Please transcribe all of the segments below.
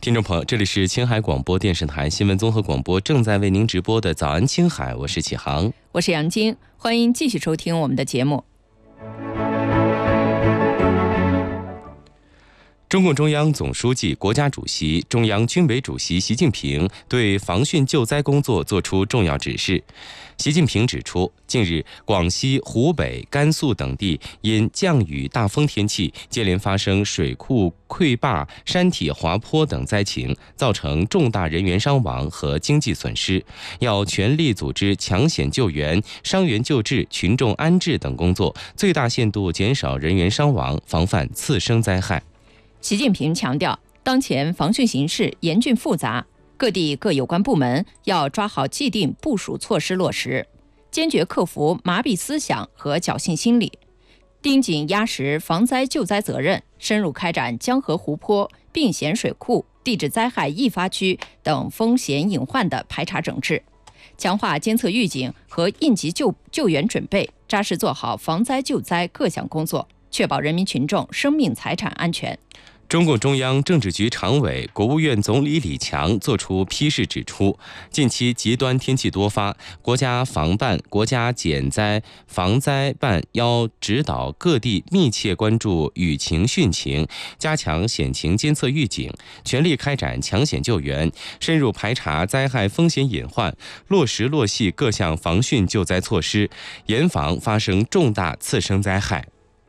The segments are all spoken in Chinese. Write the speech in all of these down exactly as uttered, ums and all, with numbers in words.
听众朋友，这里是青海广播电视台新闻综合广播，正在为您直播的早安青海，我是启航， 我是杨晶，欢迎继续收听我们的节目。 中共中央总书记、国家主席、中央军委主席习近平对防汛救灾工作作出重要指示。习近平指出，近日广西、湖北、甘肃等地因降雨大风天气，接连发生水库溃坝、山体滑坡等灾情，造成重大人员伤亡和经济损失，要全力组织抢险救援、伤员救治、群众安置等工作，最大限度减少人员伤亡，防范次生灾害。 习近平强调，当前防汛形势严峻复杂，各地各有关部门要抓好既定部署措施落实，坚决克服麻痹思想和侥幸心理，盯紧压实防灾救灾责任，深入开展江河湖泊、并险水库、地质灾害易发区等风险隐患的排查整治，强化监测预警和应急救救援准备，扎实做好防灾救灾各项工作，确保人民群众生命财产安全。 中共中央政治局常委、国务院总理李强作出批示指出，近期极端天气多发，国家防办、国家减灾防灾办要指导各地密切关注雨情汛情，加强险情监测预警，全力开展抢险救援，深入排查灾害风险隐患，落实落细各项防汛救灾措施，严防发生重大次生灾害。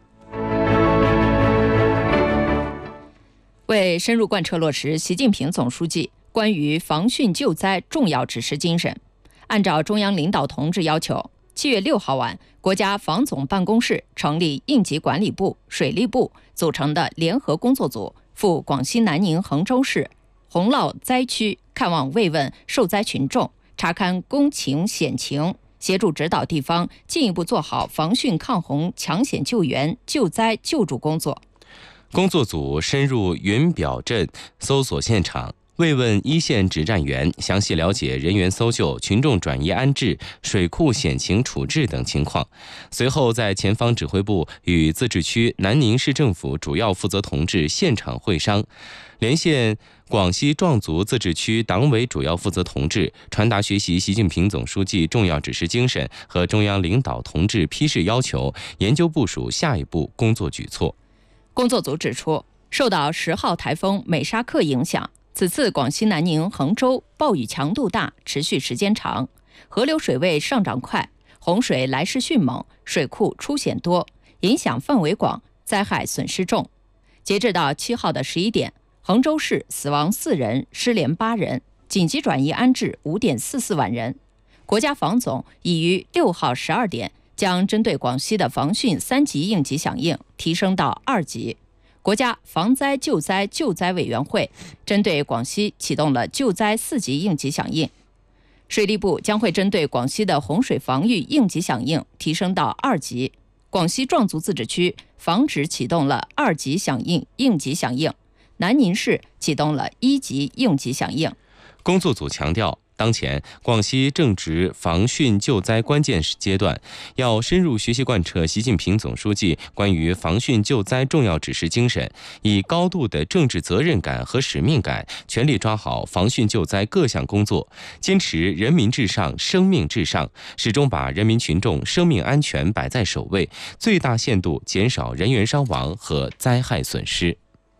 为深入贯彻落实习近平总书记关于防汛救灾重要指示精神，按照中央领导同志要求，七月六号晚，国家防总办公室成立应急管理部、水利部组成的联合工作组，赴广西南宁衡州市洪涝灾区看望慰问受灾群众，查勘工情险情，协助指导地方进一步做好防汛抗洪、抢险救援、救灾救助工作。 工作组深入云表镇搜索现场，慰问一线指战员，详细了解人员搜救、群众转移安置、水库险情处置等情况。随后在前方指挥部与自治区南宁市政府主要负责同志现场会商，连线广西壮族自治区党委主要负责同志，传达学习习近平总书记重要指示精神和中央领导同志批示要求，研究部署下一步工作举措。 工作组指出，受到十号台风美沙克影响，此次广西南宁、衡州暴雨强度大，持续时间长，河流水位上涨快，洪水来势迅猛，水库出险多，影响范围广，灾害损失重。截至到七号的十一点，衡州市死亡四人，失联八人，紧急转移安置五点四四万人。国家防总已于六号十二点将针对广西的防汛三级应急响应提升到二级。国家防灾救灾救灾委员会针对广西启动了救灾四级应急响应。水利部将会针对广西的洪水防御应急响应提升到二级。广西壮族自治区防止启动了二级响应应急响应，南宁市启动了一级应急响应。 工作组强调，当前广西正值防汛救灾关键阶段，要深入学习贯彻习近平总书记关于防汛救灾重要指示精神，以高度的政治责任感和使命感，全力抓好防汛救灾各项工作，坚持人民至上、生命至上，始终把人民群众生命安全摆在首位，最大限度减少人员伤亡和灾害损失。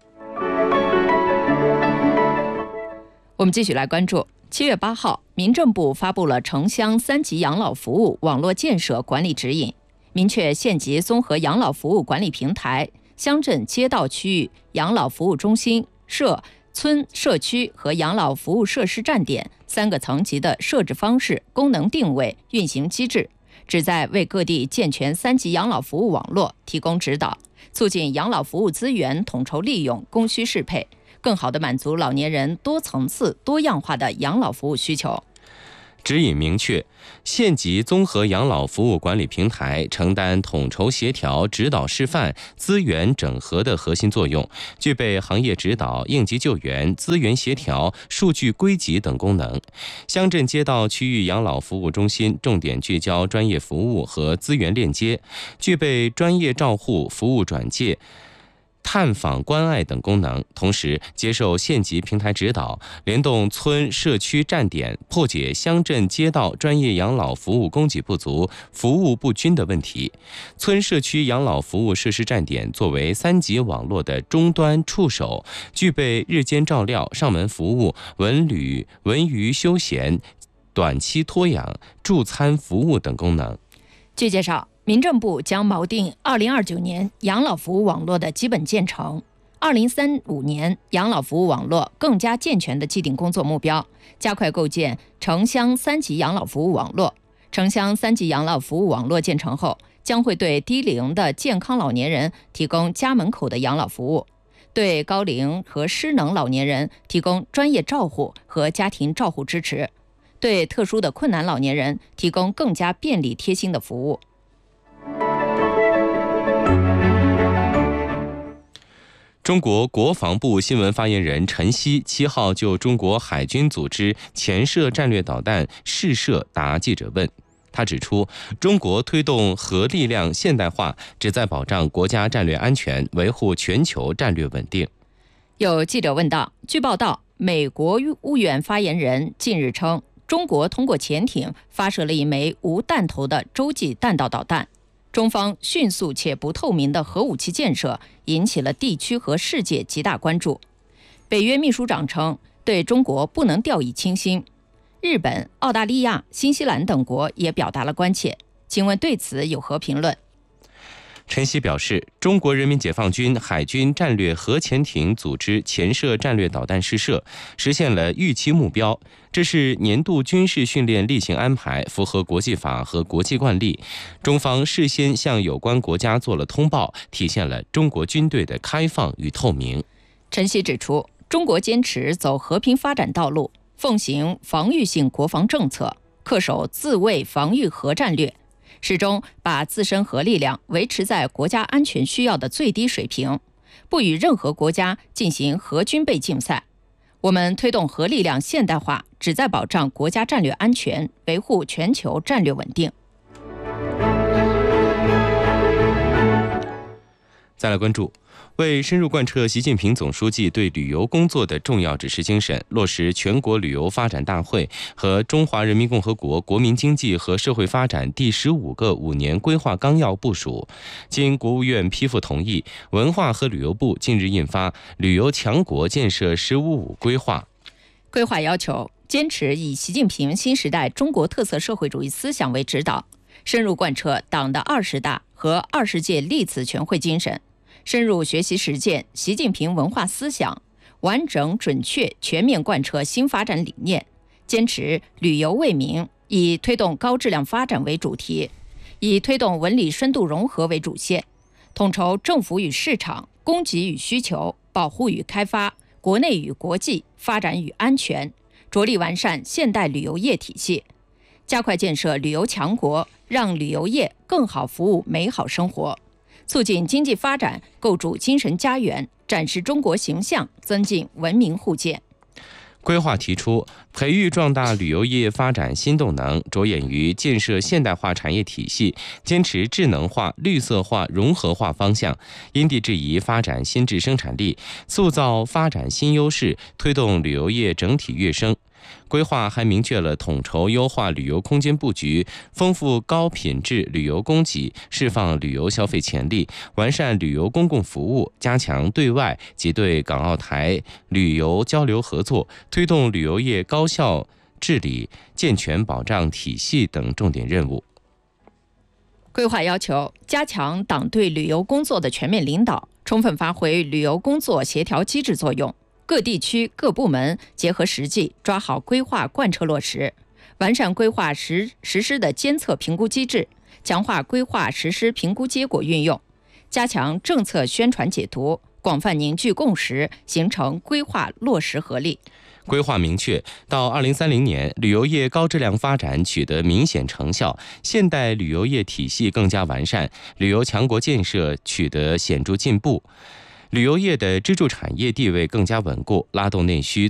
我们继续来关注。七月八号，民政部发布了城乡三级养老服务网络建设管理指引，明确县级综合养老服务管理平台、乡镇街道区域养老服务中心、社、村、社区和养老服务设施站点三个层级的设置方式、功能定位、运行机制，旨在为各地健全三级养老服务网络提供指导，促进养老服务资源统筹利用、供需适配，更好地满足老年人多层次、多样化的养老服务需求。 指引明确，县级综合养老服务管理平台承担统筹协调、指导示范、资源整合的核心作用，具备行业指导、应急救援、资源协调、数据归集等功能。乡镇街道区域养老服务中心重点聚焦专业服务和资源链接，具备专业照护、服务转介、 探访关爱等功能，同时接受县级平台指导，联动村社区站点，破解乡镇街道专业养老服务供给不足、服务不均的问题。村社区养老服务设施站点作为三级网络的终端触手，具备日间照料、上门服务、文旅、文娱休闲、短期托养、助餐服务等功能。 据介绍，民政部将锚定二零二九年养老服务网络的基本建成，二零三五年养老服务网络更加健全的既定工作目标，加快构建城乡三级养老服务网络。城乡三级养老服务网络建成后，将会对低龄的健康老年人提供家门口的养老服务，对高龄和失能老年人提供专业照护和家庭照护支持，对特殊的困难老年人提供更加便利贴心的服务。 中国国防部新闻发言人陈希七号就中国海军组织潜射战略导弹试射答记者问。他指出，中国推动核力量现代化，旨在保障国家战略安全，维护全球战略稳定。 有记者问道，据报道，美国务院发言人近日称，中国通过潜艇发射了一枚无弹头的洲际弹道导弹。中方迅速且不透明的核武器建设引起了地区和世界极大关注。北约秘书长称，对中国不能掉以轻心。日本、澳大利亚、新西兰等国也表达了关切，请问对此有何评论？ 陈希表示，中国人民解放军海军战略核潜艇组织潜射战略导弹试射，实现了预期目标。这是年度军事训练例行安排，符合国际法和国际惯例。中方事先向有关国家做了通报，体现了中国军队的开放与透明。 陈希指出，中国坚持走和平发展道路，奉行防御性国防政策，恪守自卫防御核战略，始终把自身核力量维持在国家安全需要的最低水平，不与任何国家进行核军备竞赛。我们推动核力量现代化，旨在保障国家战略安全，维护全球战略稳定。 再来关注，为深入贯彻习近平总书记对旅游工作的重要指示精神，落实全国旅游发展大会和中华人民共和国国民经济和社会发展第十五个五年规划纲要部署，经国务院批复同意，文化和旅游部近日印发《旅游强国建设“十五五”规划》。 规划要求坚持以习近平新时代中国特色社会主义思想为指导，深入贯彻党的二十大和二十届历次全会精神，深入学习实践习近平文化思想，完整准确全面贯彻新发展理念，坚持旅游为民，以推动高质量发展为主题，以推动文旅深度融合为主线，统筹政府与市场、供给与需求、保护与开发、国内与国际、发展与安全，着力完善现代旅游业体系，加快建设旅游强国，让旅游业更好服务美好生活，促进经济发展，构筑精神家园，展示中国形象，增进文明互鉴。 规划提出，培育壮大旅游业发展新动能，着眼于建设现代化产业体系，坚持智能化、绿色化、融合化方向，因地制宜发展新质生产力，塑造发展新优势，推动旅游业整体跃升。规划还明确了统筹优化旅游空间布局，丰富高品质旅游供给，释放旅游消费潜力，完善旅游公共服务，加强对外及对港澳台旅游交流合作，推动旅游业高效治理、健全保障体系等重点任务。 规划要求加强党对旅游工作的全面领导，充分发挥旅游工作协调机制作用。各地区各部门结合实际，抓好规划贯彻落实，完善规划实实施的监测评估机制，强化规划实施评估结果运用，加强政策宣传解读，广泛凝聚共识，形成规划落实合力。 规划明确，到二零三零年，旅游业高质量发展取得明显成效，现代旅游业体系更加完善，旅游强国建设取得显著进步。旅游业的支柱产业地位更加稳固，拉动内需